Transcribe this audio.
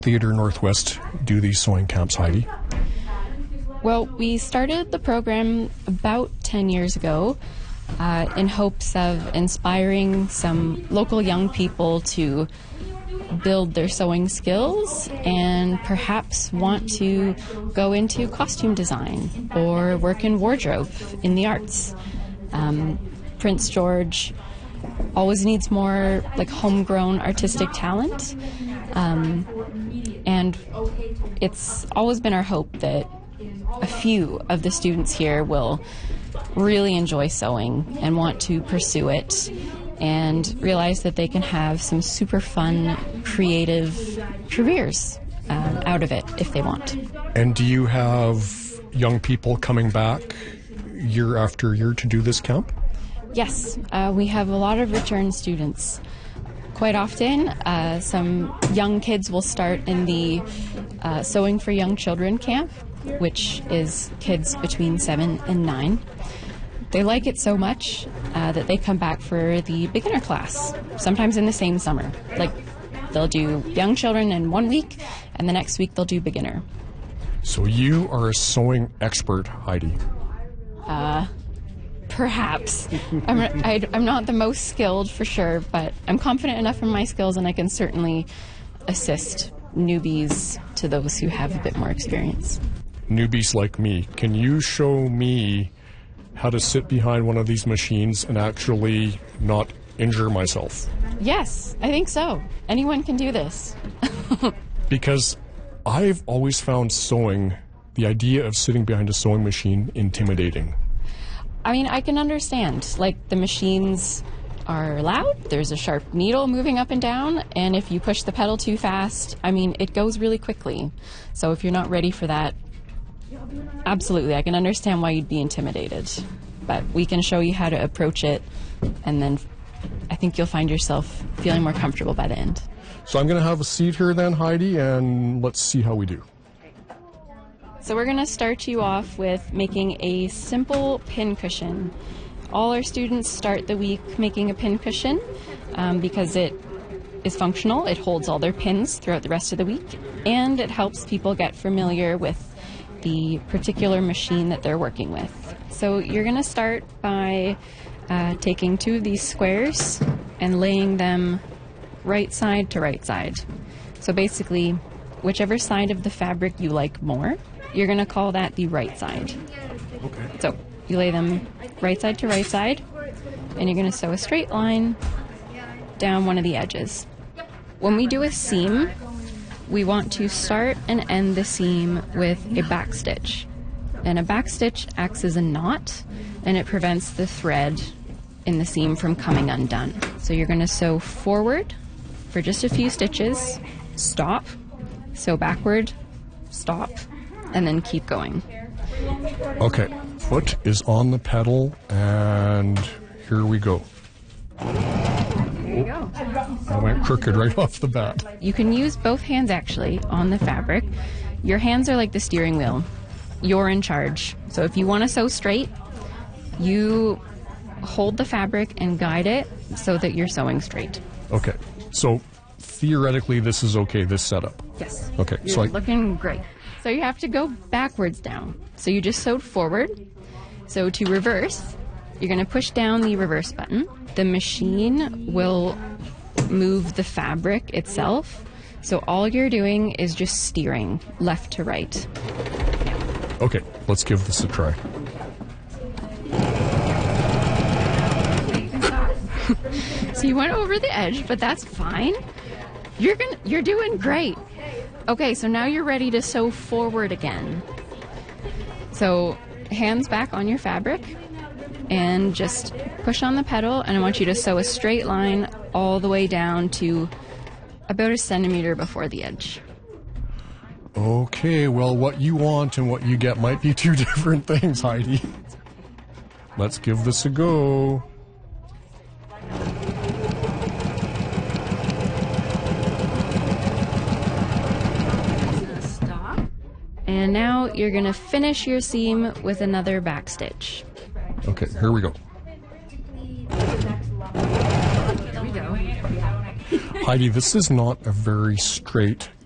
Theatre Northwest do these sewing camps, Heidi? Well, we started the program about 10 years ago in hopes of inspiring some local young people to build their sewing skills and perhaps want to go into costume design or work in wardrobe in the arts. Prince George always needs more like homegrown artistic talent, and it's always been our hope that a few of the students here will really enjoy sewing and want to pursue it and realize that they can have some super fun, creative careers out of it if they want. And do you have young people coming back year after year to do this camp? Yes, we have a lot of return students. Quite often, some young kids will start in the Sewing for Young Children camp, which is kids between 7 and 9. They like it so much that they come back for the beginner class, sometimes in the same summer. Like, they'll do young children in 1 week, and the next week they'll do beginner. So you are a sewing expert, Heidi. Perhaps. I'm not the most skilled for sure, but I'm confident enough in my skills, and I can certainly assist newbies to those who have a bit more experience. Newbies like me, can you show me how to sit behind one of these machines and actually not injure myself? Yes, I think so. Anyone can do this. Because I've always found sewing, the idea of sitting behind a sewing machine, intimidating. I mean, I can understand. Like, the machines are loud, there's a sharp needle moving up and down, and if you push the pedal too fast, I mean, it goes really quickly. So if you're not ready for that, absolutely, I can understand why you'd be intimidated. But we can show you how to approach it, and then I think you'll find yourself feeling more comfortable by the end. So I'm going to have a seat here then, Heidi, and let's see how we do. So we're going to start you off with making a simple pin cushion. All our students start the week making a pin cushion because it is functional. It holds all their pins throughout the rest of the week, and it helps people get familiar with the particular machine that they're working with. So you're going to start by taking 2 of these squares and laying them right side to right side. So basically, whichever side of the fabric you like more, you're going to call that the right side. Okay. So you lay them right side to right side, and you're going to sew a straight line down one of the edges. When we do a seam, we want to start and end the seam with a back stitch. And a back stitch acts as a knot, and it prevents the thread in the seam from coming undone. So you're going to sew forward for just a few stitches, stop, sew backward, stop, and then keep going. Okay, foot is on the pedal, and here we go. There you go. I went crooked right off the bat. You can use both hands actually on the fabric. Your hands are like the steering wheel. You're in charge. So if you want to sew straight, you hold the fabric and guide it so that you're sewing straight. Okay, so theoretically this is okay, this setup? Yes. Okay, You're looking great. So you have to go backwards down. So you just sewed forward. So to reverse, you're going to push down the reverse button. The machine will move the fabric itself. So all you're doing is just steering left to right. Okay, let's give this a try. So you went over the edge, but that's fine. You're doing great. Okay, so now you're ready to sew forward again. So hands back on your fabric and just push on the pedal, and I want you to sew a straight line all the way down to about 1 centimeter before the edge. Okay, well, what you want and what you get might be 2 different things, Heidi. Let's give this a go. And now you're going to finish your seam with another back stitch. Okay, here we go. There we go. Heidi, this is not a very straight